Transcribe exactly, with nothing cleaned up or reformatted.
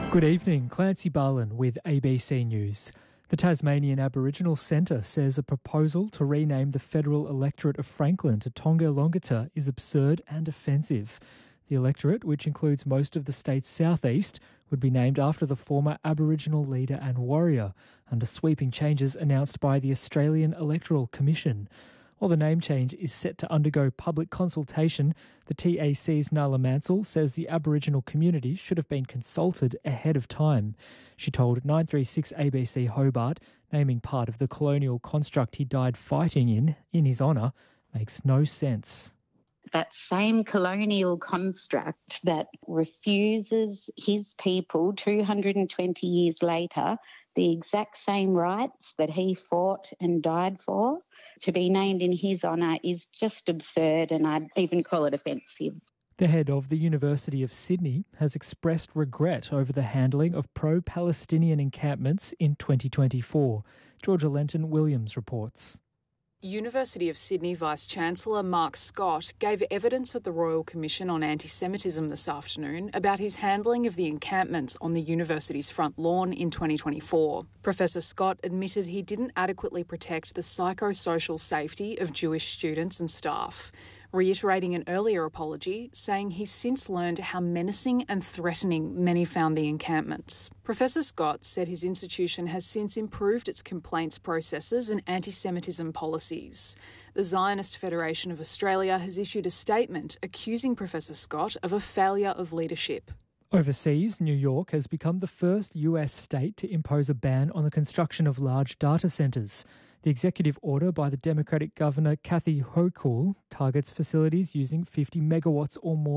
Good evening, Clancy Barlin with A B C News. The Tasmanian Aboriginal Centre says a proposal to rename the federal electorate of Franklin to Tonga Longata is absurd and offensive. The electorate, which includes most of the state's southeast, would be named after the former Aboriginal leader and warrior, under sweeping changes announced by the Australian Electoral Commission. While the name change is set to undergo public consultation, the T A C's Nala Mansell says the Aboriginal community should have been consulted ahead of time. She told nine three six A B C Hobart, naming part of the colonial construct he died fighting in, in his honour, makes no sense. That same colonial construct that refuses his people two hundred twenty years later the exact same rights that he fought and died for, to be named in his honour is just absurd, and I'd even call it offensive. The head of the University of Sydney has expressed regret over the handling of pro-Palestinian encampments in twenty twenty-four. Georgia Lenton-Williams reports. University of Sydney Vice-Chancellor Mark Scott gave evidence at the Royal Commission on Anti-Semitism this afternoon about his handling of the encampments on the university's front lawn in twenty twenty-four. Professor Scott admitted he didn't adequately protect the psychosocial safety of Jewish students and staff, reiterating an earlier apology, saying he's since learned how menacing and threatening many found the encampments. Professor Scott said his institution has since improved its complaints processes and anti-Semitism policies. The Zionist Federation of Australia has issued a statement accusing Professor Scott of a failure of leadership. Overseas, New York has become the first U S state to impose a ban on the construction of large data centres. The executive order by the Democratic Governor Kathy Hochul targets facilities using fifty megawatts or more